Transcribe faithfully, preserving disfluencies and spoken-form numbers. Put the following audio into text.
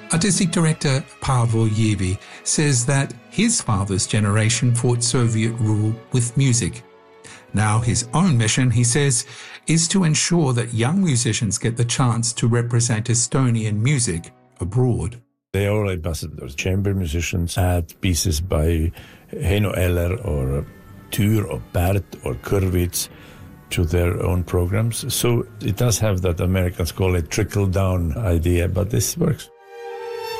Artistic director Pavel Yevi says that his father's generation fought Soviet rule with music. Now his own mission, he says, is to ensure that young musicians get the chance to represent Estonian music abroad. They are ambassadors, chamber musicians, add pieces by Heino Eller or Tyr or Bert or Kurvitz to their own programs. So it does have that, Americans call it trickle-down idea, but this works.